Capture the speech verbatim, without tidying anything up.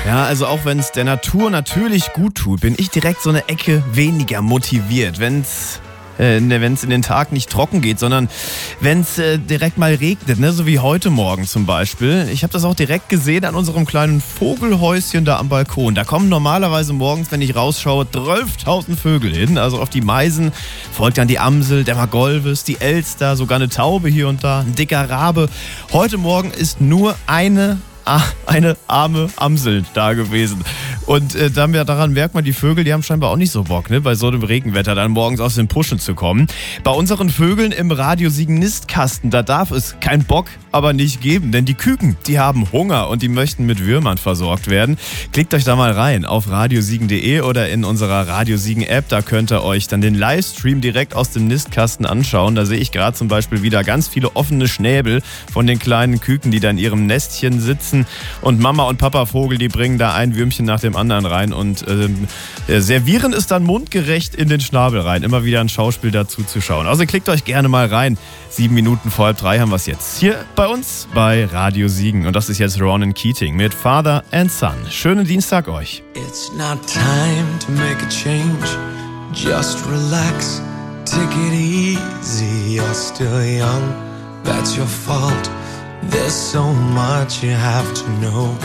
Ja, also auch wenn es der Natur natürlich gut tut, bin ich direkt so eine Ecke weniger motiviert, wenn es äh, wenn es in den Tag nicht trocken geht, sondern wenn es äh, direkt mal regnet, ne? So wie heute Morgen zum Beispiel. Ich habe das auch direkt gesehen an unserem kleinen Vogelhäuschen da am Balkon. Da kommen normalerweise morgens, wenn ich rausschaue, zwölftausend Vögel hin. Also auf die Meisen folgt dann die Amsel, der Magolvis, die Elster, sogar eine Taube hier und da, ein dicker Rabe. Heute Morgen ist nur eine eine arme Amsel da gewesen. Und äh, daran merkt man, die Vögel, die haben scheinbar auch nicht so Bock, ne, bei so einem Regenwetter dann morgens aus den Puschen zu kommen. Bei unseren Vögeln im Radio Siegen Nistkasten, da darf es kein Bock aber nicht geben, denn die Küken, die haben Hunger und die möchten mit Würmern versorgt werden. Klickt euch da mal rein auf radiosiegen punkt de oder in unserer Radio Siegen App, da könnt ihr euch dann den Livestream direkt aus dem Nistkasten anschauen. Da sehe ich gerade zum Beispiel wieder ganz viele offene Schnäbel von den kleinen Küken, die da in ihrem Nestchen sitzen. Und Mama und Papa Vogel, die bringen da ein Würmchen nach dem anderen rein und ähm, servieren es dann mundgerecht in den Schnabel rein. Immer wieder ein Schauspiel dazu zu schauen. Also klickt euch gerne mal rein. Sieben Minuten vor halb drei haben wir es jetzt hier bei uns bei Radio Siegen. Und das ist jetzt Ronan Keating mit Father and Son. Schönen Dienstag euch. It's not time to make a change. Just relax, take it easy. You're still young, that's your fault. There's so much you have to know.